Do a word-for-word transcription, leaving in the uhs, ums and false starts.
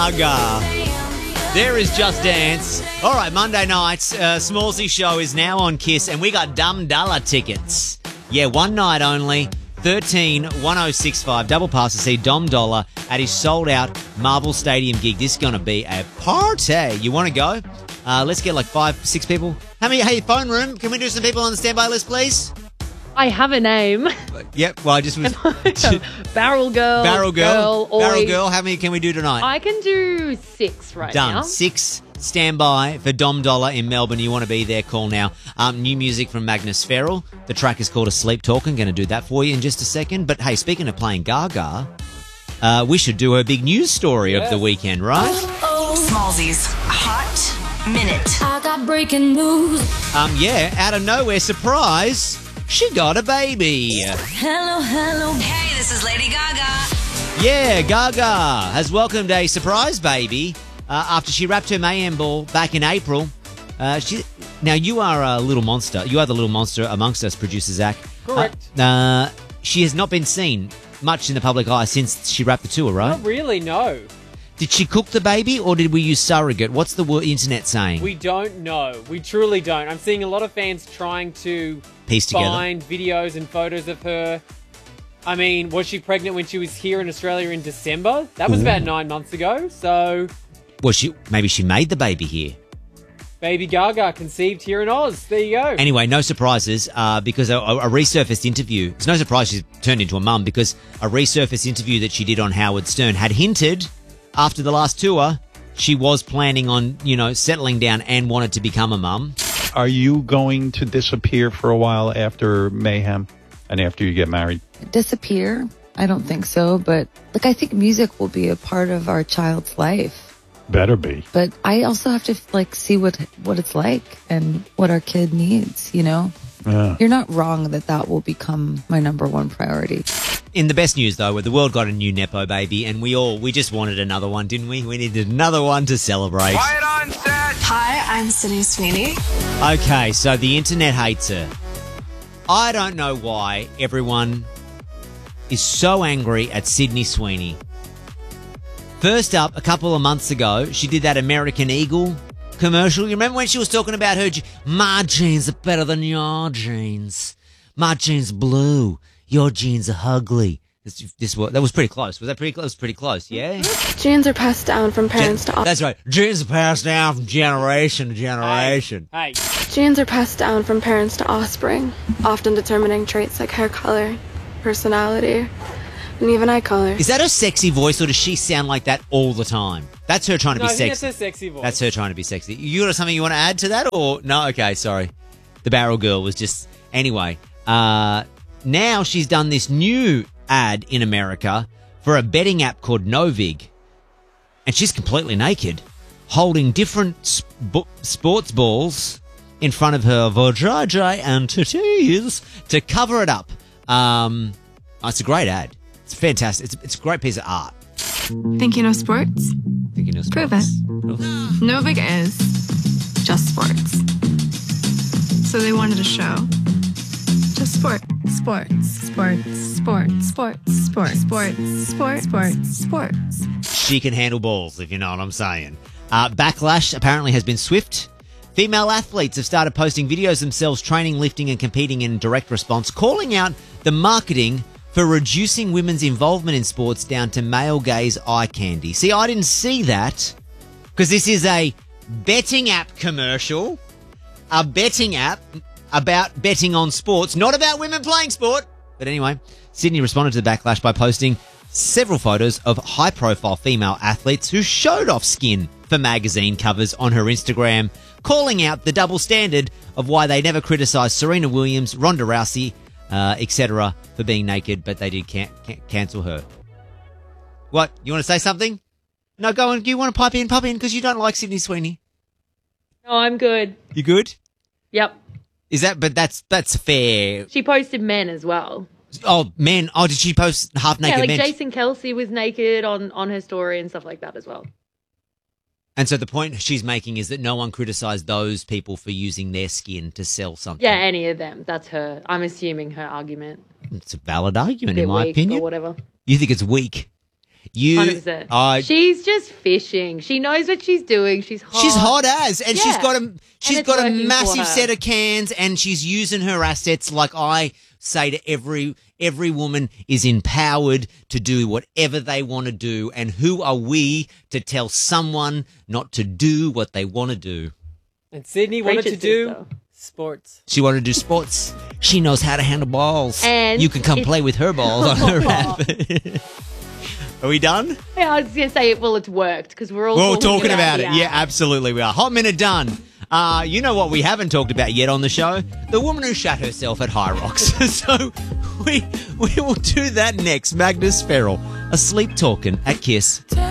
Gaga. There is Just Dance. All right, Monday nights, uh, Smallsy Show is now on Kiss, and we got Dumb Dollar tickets. Yeah, one night only, thirteen one oh six five, double pass to see Dom Dollar at his sold-out Marvel Stadium gig. This is going to be a party. You want to go? Uh, let's get like five, six people. How many? Hey, phone room, can we do some people on the standby list, please? I have a name. Yep, well, I just was... Barrel Girl. Barrel Girl. girl Barrel Girl, how many can we do tonight? I can do six right Done. now. Six. Standby for Dom Dollar in Melbourne. You want to be there, call now. Um, new music from Magnus Ferrell. The track is called Asleep Talking. Going to do that for you in just a second. But hey, speaking of playing Gaga, uh, we should do her big news story yes. of the weekend, right? Oh, Smallsy's Hot Minute. I got breaking news. Um, yeah, out of nowhere, surprise, she got a baby. Hello, hello. Hey, this is Lady Gaga. Yeah, Gaga has welcomed a surprise baby uh, after she wrapped her mayhem ball back in April. Uh, she now you are a little monster. You are the little monster amongst us, producer Zach. Correct. Uh, uh, she has not been seen much in the public eye since she wrapped the tour, right? Not really, no. Did she cook the baby or did we use surrogate? What's the word internet saying? We don't know. We truly don't. I'm seeing a lot of fans trying to piece together, find videos and photos of her. I mean, was she pregnant when she was here in Australia in December? That was Ooh. about nine months ago. So, well, she maybe she made the baby here. Baby Gaga conceived here in Oz. There you go. Anyway, no surprises uh, because a, a resurfaced interview. It's no surprise she's turned into a mum because a resurfaced interview that she did on Howard Stern had hinted after the last tour she was planning on, you know, settling down and wanted to become a mum. Are you going to disappear for a while after Mayhem and after you get married? Disappear? I don't think so, but like I think music will be a part of our child's life. Better be. But I also have to like see what what it's like and what our kid needs, you know? Yeah. You're not wrong that that will become my number one priority. In the best news, though, where the world got a new Nepo baby and we all, we just wanted another one, didn't we? We needed another one to celebrate. Quiet on set. Hi, I'm Sydney Sweeney. Okay, so the internet hates her. I don't know why everyone is so angry at Sydney Sweeney. First up, a couple of months ago, she did that American Eagle commercial. You remember when she was talking about her, my jeans are better than your jeans. My jeans are blue. Your jeans are ugly. This, this was, that was pretty close. Was that pretty close? Was pretty close, yeah? Genes are passed down from parents Gen- to... That's right. Genes are passed down from generation to generation. Hey. hey. Genes are passed down from parents to offspring, often determining traits like hair color, personality, and even eye color. Is that her sexy voice, or does she sound like that all the time? That's her trying to no, be I think sexy. That's her sexy voice. That's her trying to be sexy. You got something you want to add to that, or no? Okay, sorry. The Barrel Girl was just anyway. Uh, now she's done this new ad in America for a betting app called Novig, and she's completely naked, holding different sp- sports balls in front of her vajayjay and titties to cover it up. Um, oh, it's a great ad. It's fantastic. It's, it's a great piece of art. Think you know sports? Think you know sports? Prove it. Prove it. Novig is just sports. So they wanted a show. Just sport. Sports. Sports. Sports. Sports. Sports. Sports. Sports. Sports. Sports. She can handle balls, if you know what I'm saying. Uh, backlash apparently has been swift. Female athletes have started posting videos themselves training, lifting, and competing in direct response, calling out the marketing for reducing women's involvement in sports down to male gaze eye candy. See, I didn't see that because this is a betting app commercial, a betting app about betting on sports, not about women playing sport. But anyway, Sydney responded to the backlash by posting several photos of high-profile female athletes who showed off skin for magazine covers on her Instagram, calling out the double standard of why they never criticised Serena Williams, Ronda Rousey, uh, et cetera for being naked, but they did can- can- cancel her. What? You want to say something? No, go on. You want to pipe in? Pipe in because you don't like Sydney Sweeney. No, I'm good. You good? Yep. Is that? But that's that's fair. She posted men as well. Oh, men. Oh, did she post half naked yeah, like men? Jason Kelsey was naked on, on her story and stuff like that as well. And so the point she's making is that no one criticised those people for using their skin to sell something. Yeah, any of them. That's her. I'm assuming her argument. It's a valid argument, A bit in my weak opinion. or whatever. You think it's weak? You, one hundred percent. uh, She's just fishing. She knows what she's doing. She's hot. she's hot as, and she's Yeah. got a she's it's got a working for massive her. set of cans, and she's using her assets like I say to every every woman is empowered to do whatever they want to do, and who are we to tell someone not to do what they want to do? And Sydney wanted Preach to it, do sister. sports. She wanted to do sports. She knows how to handle balls. And you can come it's- play with her balls on her app. Are we done? Yeah, I was going to say, well, it's worked because we're all We're all talking, talking about, it. the Yeah, app. absolutely we are. Hot minute done. Uh, you know what we haven't talked about yet on the show? The woman who shot herself at High Rocks. So we we will do that next. Magnus Ferrell, asleep talking at Kiss.